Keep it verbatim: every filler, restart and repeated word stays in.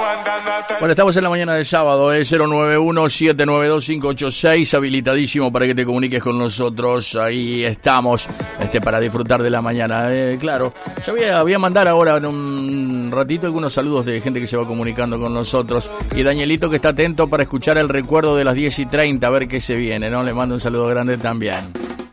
Bueno, estamos en la mañana del sábado, ¿eh? cero nueve uno, siete nueve dos, cinco ocho seis, habilitadísimo para que te comuniques con nosotros. Ahí estamos, este, para disfrutar de la mañana. Eh, claro, yo voy a, voy a mandar ahora en un ratito algunos saludos de gente que se va comunicando con nosotros. Y Danielito, que está atento para escuchar el recuerdo de las diez y treinta, a ver qué se viene, ¿no? Le mando un saludo grande también.